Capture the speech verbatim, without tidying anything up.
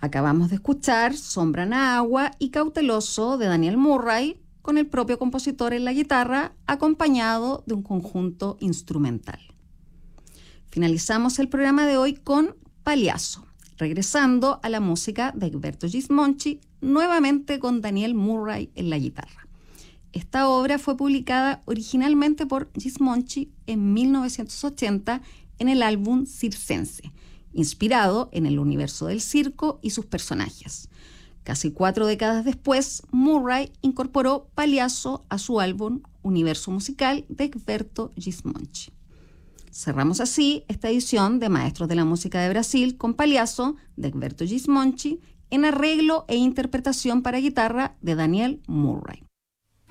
Acabamos de escuchar Sombra na Agua y Cauteloso de Daniel Murray, con el propio compositor en la guitarra, acompañado de un conjunto instrumental. Finalizamos el programa de hoy con Pagliasso, regresando a la música de Egberto Gismonti, nuevamente con Daniel Murray en la guitarra. Esta obra fue publicada originalmente por Gismonti en mil novecientos ochenta en el álbum Circense, inspirado en el universo del circo y sus personajes. Casi cuatro décadas después, Murray incorporó Pagliasso a su álbum Universo Musical de Egberto Gismonti. Cerramos así esta edición de Maestros de la Música de Brasil con Pagliasso de Egberto Gismonti en arreglo e interpretación para guitarra de Daniel Murray.